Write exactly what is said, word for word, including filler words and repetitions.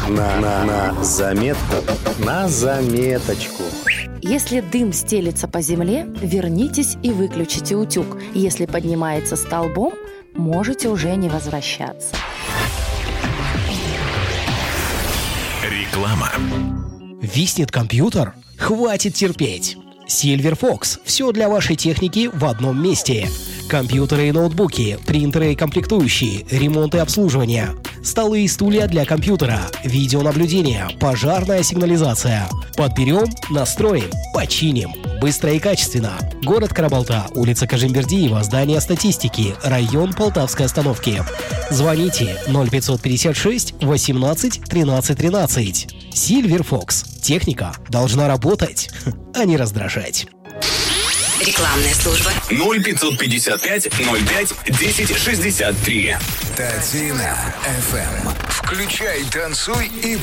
На, на, на заметку, на заметочку. Если дым стелется по земле, вернитесь и выключите утюг. Если поднимается столбом, можете уже не возвращаться. Реклама. Виснет компьютер? Хватит терпеть! Silverfox. Все для вашей техники в одном месте. Компьютеры и ноутбуки, принтеры и комплектующие, ремонт и обслуживание, столы и стулья для компьютера, видеонаблюдение, пожарная сигнализация. Подберем, настроим, починим. Быстро и качественно. Город Карабалта, улица Кажимбердиева, здание статистики, район Полтавской остановки. Звоните ноль пятьсот пятьдесят шесть восемнадцать тринадцать тринадцать. Silverfox. Техника должна работать, а не раздражать. Рекламная служба. ноль пятьсот пятьдесят пять ноль пять десять шестьдесят три. Татина эф эм. Включай, танцуй и